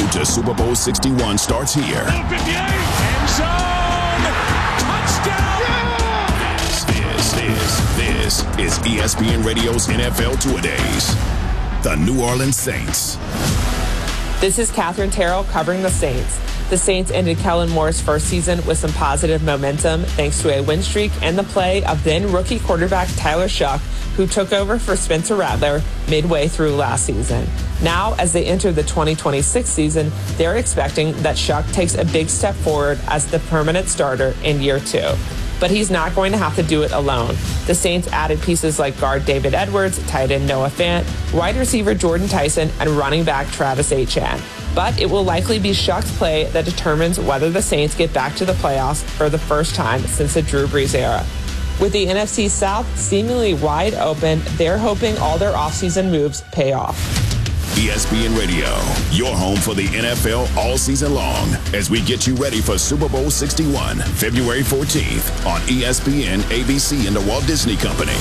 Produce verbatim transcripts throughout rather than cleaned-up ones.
road to Super Bowl sixty-one starts here. End zone! Touchdown! Yeah! This, this, this is E S P N Radio's N F L Two-A-Days. The New Orleans Saints. This is Catherine Terrell covering the Saints. The Saints ended Kellen Moore's first season with some positive momentum thanks to a win streak and the play of then rookie quarterback Tyler Shough, who took over for Spencer Rattler midway through last season. Now, as they enter the twenty twenty-six season, they're expecting that Shough takes a big step forward as the permanent starter in year two. But he's not going to have to do it alone. The Saints added pieces like guard David Edwards, tight end Noah Fant, wide receiver Jordan Tyson, and running back Travis Etienne. But it will likely be Shough's play that determines whether the Saints get back to the playoffs for the first time since the Drew Brees era. With the N F C South seemingly wide open, they're hoping all their offseason moves pay off. E S P N Radio, your home for the N F L all season long, as we get you ready for Super Bowl sixty-one, February fourteenth on E S P N, A B C, and the Walt Disney Company.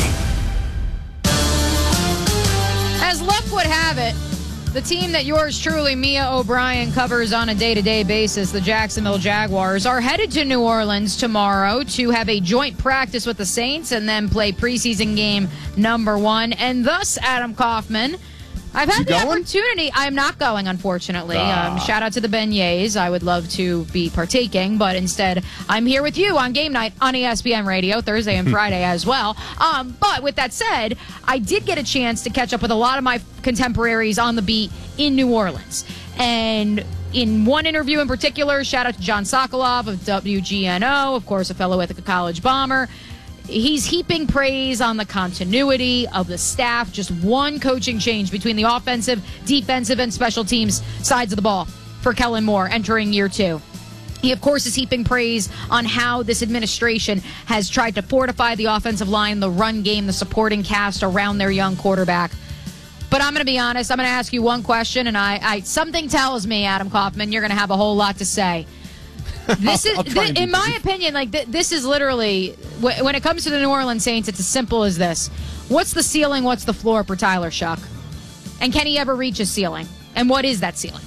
As luck would have it, the team that yours truly, Mia O'Brien, covers on a day-to-day basis, the Jacksonville Jaguars, are headed to New Orleans tomorrow to have a joint practice with the Saints and then play preseason game number one. And thus, Adam Kaufman, I've had the going? opportunity. I'm not going, unfortunately. Ah. Um, shout out to the beignets. I would love to be partaking, but instead, I'm here with you on game night on E S P N Radio, Thursday and Friday as well. Um, but with that said, I did get a chance to catch up with a lot of my contemporaries on the beat in New Orleans. And in one interview in particular, shout out to John Sokolov of W G N O, of course, a fellow Ithaca College Bomber. He's heaping praise on the continuity of the staff. Just one coaching change between the offensive, defensive, and special teams sides of the ball for Kellen Moore entering year two. He, of course, is heaping praise on how this administration has tried to fortify the offensive line, the run game, the supporting cast around their young quarterback. But I'm going to be honest. I'm going to ask you one question, and I, I something tells me, Adam Kaufman, you're going to have a whole lot to say. This is, th- in my opinion, like th- this is literally, w- when it comes to the New Orleans Saints, it's as simple as this. What's the ceiling? What's the floor for Tyler Shough? And can he ever reach a ceiling? And what is that ceiling?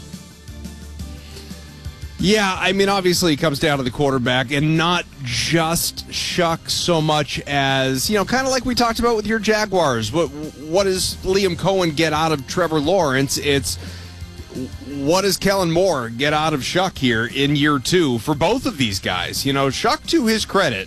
Yeah, I mean, obviously it comes down to the quarterback, and not just Shough so much as, you know, kind of like we talked about with your Jaguars. What, what does Liam Cohen get out of Trevor Lawrence? It's what does Kellen Moore get out of Shough here in year two for both of these guys? You know, Shough, to his credit,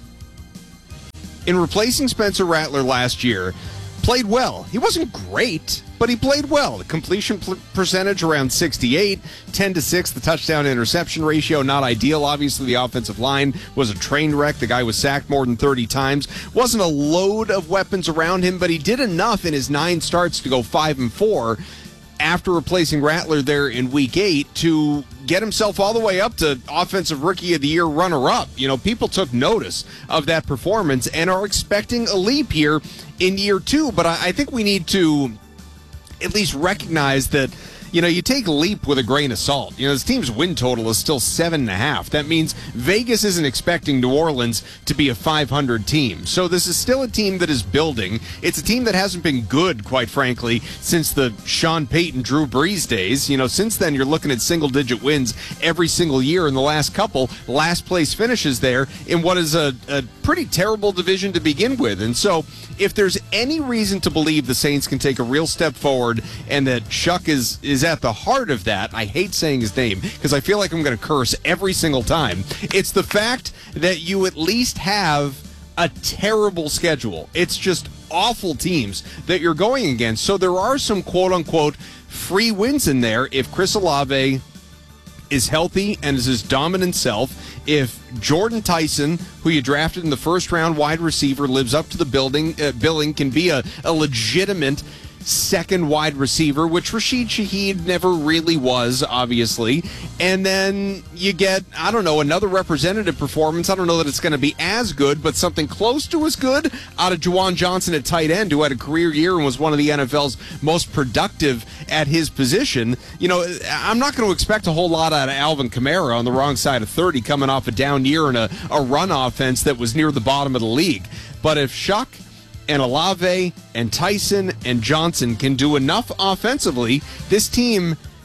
in replacing Spencer Rattler last year, played well. He wasn't great, but he played well. The completion pl- percentage around sixty-eight, ten to six, the touchdown interception ratio, not ideal. Obviously, the offensive line was a train wreck. The guy was sacked more than thirty times. Wasn't a load of weapons around him, but he did enough in his nine starts to go five and four. After replacing Rattler there in week eight to get himself all the way up to Offensive Rookie of the Year runner-up. You know, people took notice of that performance and are expecting a leap here in year two. But I, I think we need to at least recognize that, you know, you take leap with a grain of salt. You know, this team's win total is still seven and a half. That means Vegas isn't expecting New Orleans to be a five hundred team. So this is still a team that is building. It's a team that hasn't been good, quite frankly, since the Sean Payton, Drew Brees days. You know, since then, you're looking at single-digit wins every single year in the last couple. Last place finishes there in what is a, a pretty terrible division to begin with. And so if there's any reason to believe the Saints can take a real step forward and that Shough is, is at the heart of that, I hate saying his name because I feel like I'm going to curse every single time. It's the fact that you at least have a terrible schedule. It's just awful teams that you're going against. So there are some quote-unquote free wins in there if Chris Olave is healthy and is his dominant self. If Jordan Tyson, who you drafted in the first round wide receiver, lives up to the building uh, billing, can be a, a legitimate second wide receiver, which Rashid Shaheed never really was, obviously. And then you get, I don't know, another representative performance. I don't know that it's going to be as good, but something close to as good out of Juwan Johnson at tight end, who had a career year and was one of the N F L's most productive at his position. You know, I'm not going to expect a whole lot out of Alvin Kamara on the wrong side of thirty, coming off a down year and a, a run offense that was near the bottom of the league. But if Shough and Olave and Tyson and Johnson can do enough offensively, this team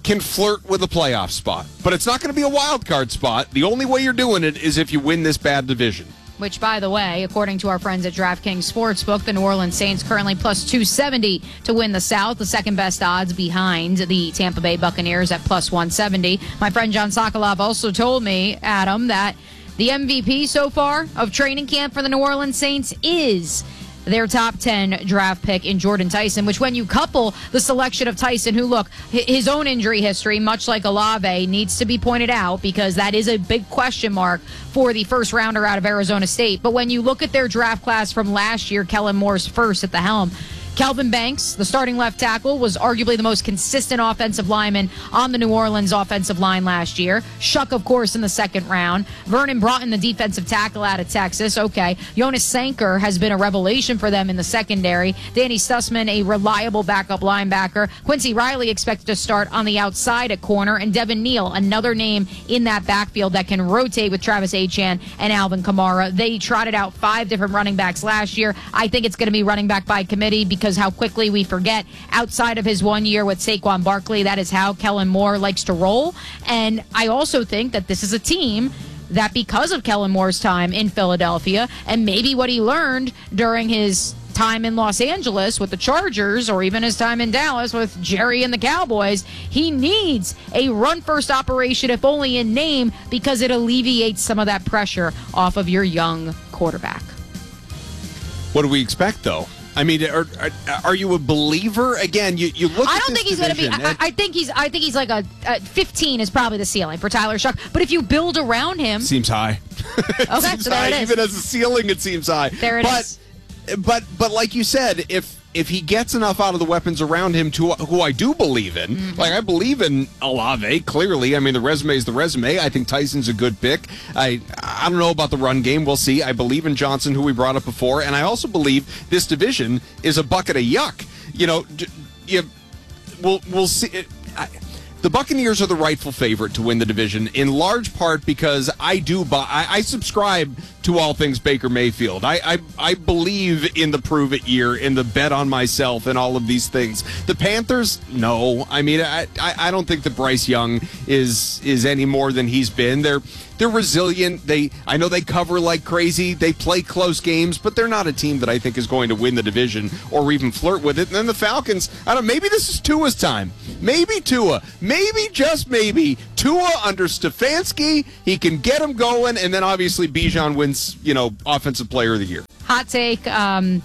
can flirt with a playoff spot. But it's not going to be a wild card spot. The only way you're doing it is if you win this bad division. Which, by the way, according to our friends at DraftKings Sportsbook, the New Orleans Saints currently plus two seventy to win the South, the second best odds behind the Tampa Bay Buccaneers at plus one seventy. My friend John Sokolov also told me, Adam, that the M V P so far of training camp for the New Orleans Saints is their top ten draft pick in Jordan Tyson, which when you couple the selection of Tyson, who, look, his own injury history, much like Olave, needs to be pointed out because that is a big question mark for the first rounder out of Arizona State. But when you look at their draft class from last year, Kellen Moore's first at the helm, Kelvin Banks, the starting left tackle, was arguably the most consistent offensive lineman on the New Orleans offensive line last year. Shuck, of course, in the second round. Vernon Broughton, the defensive tackle out of Texas. Okay. Jonas Sanker has been a revelation for them in the secondary. Danny Stussman, a reliable backup linebacker. Quincy Riley expected to start on the outside at corner. And Devin Neal, another name in that backfield that can rotate with Travis Etienne and Alvin Kamara. They trotted out five different running backs last year. I think it's going to be running back by committee because how quickly we forget outside of his one year with Saquon Barkley, that is how Kellen Moore likes to roll. And I also think that this is a team that, because of Kellen Moore's time in Philadelphia and maybe what he learned during his time in Los Angeles with the Chargers or even his time in Dallas with Jerry and the Cowboys, he needs a run-first operation, if only in name, because it alleviates some of that pressure off of your young quarterback. What do we expect, though? I mean, are, are, are you a believer? Again, you, you look I at don't this think he's going to be. I, I think he's. I think he's like a, a fifteen is probably the ceiling for Tyler Shuck. But if you build around him, seems high. Okay, seems so there high. it is. Even as a ceiling, it seems high. There it but, is. But but like you said, if if he gets enough out of the weapons around him, to who I do believe in, mm-hmm. like I believe in Olave, clearly. I mean, the resume is the resume. I think Tyson's a good pick. I I don't know about the run game. We'll see. I believe in Johnson, who we brought up before, and I also believe this division is a bucket of yuck. You know, you, we'll we'll see. I, The Buccaneers are the rightful favorite to win the division, in large part because I do buy, I, I subscribe to all things Baker Mayfield. I, I I believe in the prove it year, in the bet on myself, and all of these things. The Panthers, no. I mean, I I, I don't think that Bryce Young is is any more than he's been. They're they're resilient. They I know they cover like crazy. They play close games, but they're not a team that I think is going to win the division or even flirt with it. And then the Falcons, I don't. Maybe this is Tua's time. Maybe Tua. Maybe, just maybe, Tua under Stefanski, he can get him going, and then obviously Bijan wins, you know, Offensive Player of the Year. Hot take, um,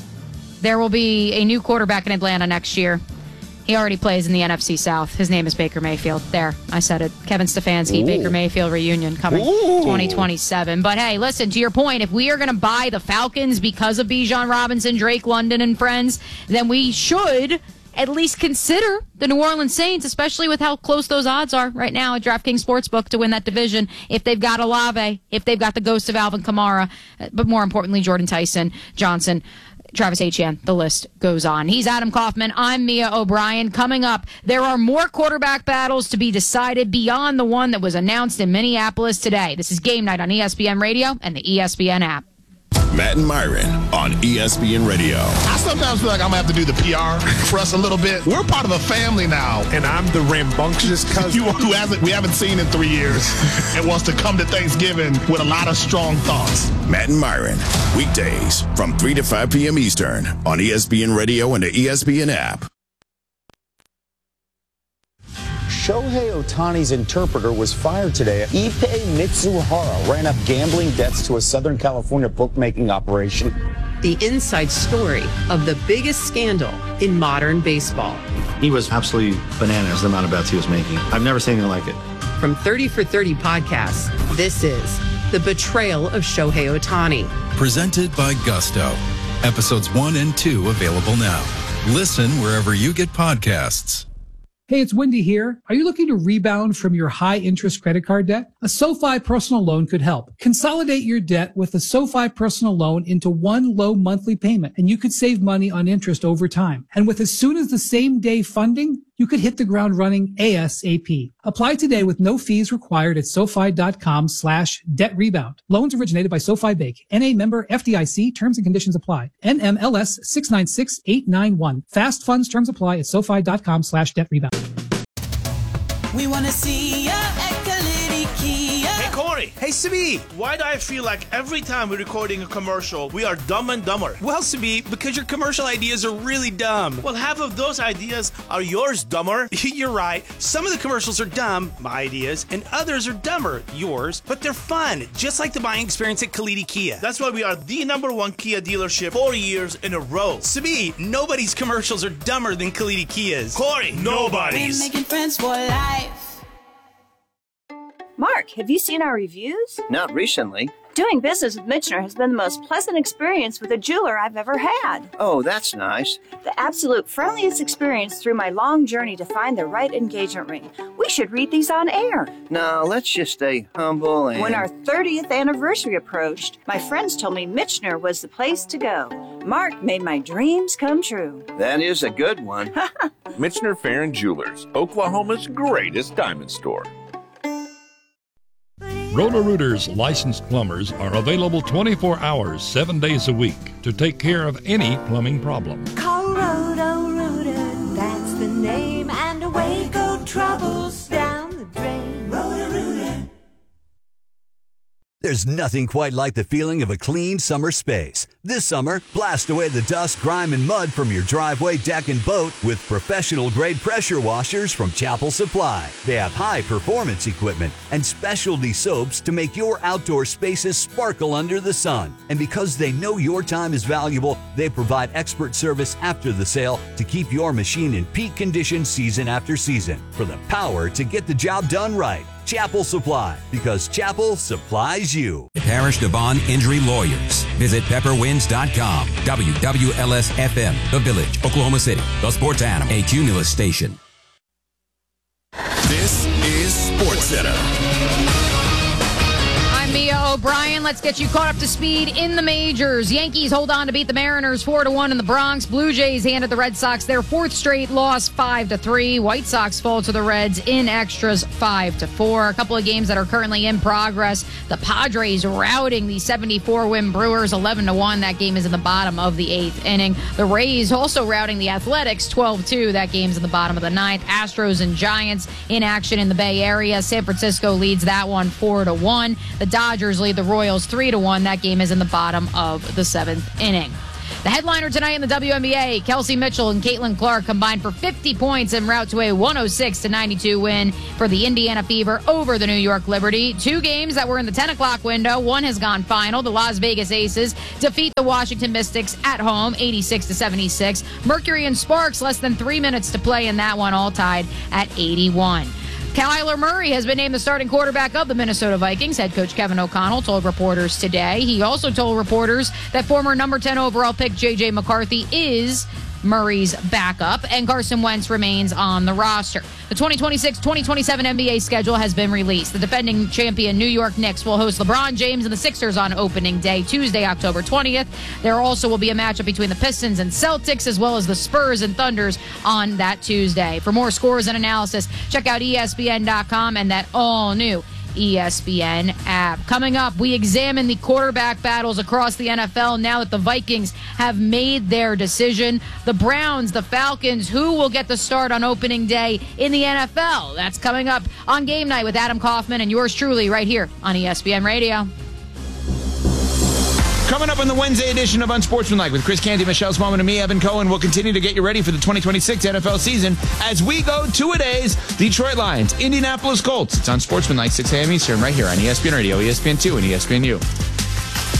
there will be a new quarterback in Atlanta next year. He already plays in the N F C South. His name is Baker Mayfield. There, I said it. Kevin Stefanski, Ooh. Baker Mayfield reunion coming Ooh. twenty twenty-seven. But hey, listen, to your point, if we are going to buy the Falcons because of Bijan Robinson, Drake London, and friends, then we should at least consider the New Orleans Saints, especially with how close those odds are right now at DraftKings Sportsbook to win that division. If they've got Olave, if they've got the ghost of Alvin Kamara, but more importantly, Jordan Tyson, Johnson, Travis Etienne, the list goes on. He's Adam Kaufman. I'm Mia O'Brien. Coming up, there are more quarterback battles to be decided beyond the one that was announced in Minneapolis today. This is Game Night on E S P N Radio and the E S P N app. Matt and Myron on E S P N Radio. I sometimes feel like I'm going to have to do the P R for us a little bit. We're part of a family now. And I'm the rambunctious cousin. You, who hasn't, we haven't seen in three years and wants to come to Thanksgiving with a lot of strong thoughts. Matt and Myron, weekdays from three to five p.m. Eastern on E S P N Radio and the E S P N app. Shohei Ohtani's interpreter was fired today. Ippei Mitsuhara ran up gambling debts to a Southern California bookmaking operation. The inside story of the biggest scandal in modern baseball. He was absolutely bananas, the amount of bets he was making. I've never seen anything like it. From thirty for thirty podcasts, this is The Betrayal of Shohei Ohtani. Presented by Gusto. Episodes one and two available now. Listen wherever you get podcasts. Hey, it's Wendy here. Are you looking to rebound from your high-interest credit card debt? A SoFi personal loan could help. Consolidate your debt with a SoFi personal loan into one low monthly payment, and you could save money on interest over time. And with as soon as the same day funding, you could hit the ground running ASAP. Apply today with no fees required at SoFi.com slash debt rebound. Loans originated by SoFi Bank. N A member F D I C. Terms and conditions apply. N M L S six nine six eight nine one. Fast funds terms apply at SoFi.com slash debt rebound. We want to see ya at Kalidi Kia. Hey, Corey. Hey, Sabi. Why do I feel like every time we're recording a commercial, we are dumb and dumber? Well, Sabi, because your commercial ideas are really dumb. Well, half of those ideas are yours, dumber. You're right. Some of the commercials are dumb, my ideas, and others are dumber, yours, but they're fun, just like the buying experience at Kalidi Kia. That's why we are the number one Kia dealership four years in a row. Sabi, nobody's commercials are dumber than Kalidi Kia's. Corey, nobody's. We're making friends for life. Mark, have you seen our reviews? Not recently. Doing business with Michener has been the most pleasant experience with a jeweler I've ever had. Oh, that's nice. The absolute friendliest experience through my long journey to find the right engagement ring. We should read these on air. No, let's just stay humble and... When our thirtieth anniversary approached, my friends told me Michener was the place to go. Mark made my dreams come true. That is a good one. Michener Fair and Jewelers, Oklahoma's greatest diamond store. Roto-Rooter's licensed plumbers are available twenty-four hours, seven days a week to take care of any plumbing problem. Call Roto-Rooter, that's the name, and away go troubles down the drain. Roto-Rooter. There's nothing quite like the feeling of a clean summer space. This summer, blast away the dust, grime, and mud from your driveway, deck, and boat with professional-grade pressure washers from Chapel Supply. They have high-performance equipment and specialty soaps to make your outdoor spaces sparkle under the sun. And because they know your time is valuable, they provide expert service after the sale to keep your machine in peak condition season after season. For the power to get the job done right. Chapel Supply, because Chapel supplies you. Parish Devon Injury Lawyers. Visit pepper wins dot com. W W L S F M, The Village, Oklahoma City, the sports animal, a Cumulus station. This is SportsCenter. I'm Mia O'Brien. Let's get you caught up to speed in the majors. Yankees hold on to beat the Mariners four to one in the Bronx. Blue Jays handed the Red Sox their fourth straight loss five to three. White Sox fall to the Reds in extras five to four. A couple of games that are currently in progress. The Padres routing the seventy-four win Brewers eleven to one. That game is in the bottom of the eighth inning. The Rays also routing the Athletics twelve two. That game's in the bottom of the ninth. Astros and Giants in action in the Bay Area. San Francisco leads that one four to one. The Dodgers lead the Royals three to one. That game is in the bottom of the seventh inning. The headliner tonight in the W N B A, Kelsey Mitchell and Caitlin Clark combined for fifty points en route to a one oh six to ninety-two win for the Indiana Fever over the New York Liberty. Two games that were in the ten o'clock window. One has gone final. The Las Vegas Aces defeat the Washington Mystics at home, eighty-six to seventy-six. Mercury and Sparks, less than three minutes to play in that one, all tied at eighty-one. Kyler Murray has been named the starting quarterback of the Minnesota Vikings. Head coach Kevin O'Connell told reporters today. He also told reporters that former number ten overall pick J J McCarthy is Murray's backup, and Carson Wentz remains on the roster. The twenty twenty-six twenty twenty-seven N B A schedule has been released. The defending champion New York Knicks will host LeBron James and the Sixers on opening day, Tuesday, October twentieth. There also will be a matchup between the Pistons and Celtics, as well as the Spurs and Thunders on that Tuesday. For more scores and analysis, check out E S P N dot com and that all-new E S P N app. Coming up, we examine the quarterback battles across the N F L now that the Vikings have made their decision. The Browns, the Falcons, who will get the start on opening day in the N F L? That's coming up on Game Night with Adam Kaufman and yours truly right here on E S P N Radio. Coming up on the Wednesday edition of Unsportsmanlike with Chris Canty, Michelle Smallman, and me, Evan Cohen, we'll continue to get you ready for the twenty twenty-six N F L season as we go two-a-days, Detroit Lions, Indianapolis Colts. It's Unsportsmanlike, six a.m. Eastern, right here on E S P N Radio, E S P N two, and E S P N U.